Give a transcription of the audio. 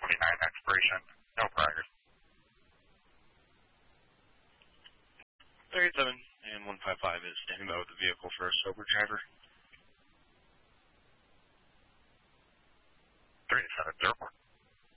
expiration, no priors. 37 and 155 is standing by with the vehicle for a sober driver. 3704.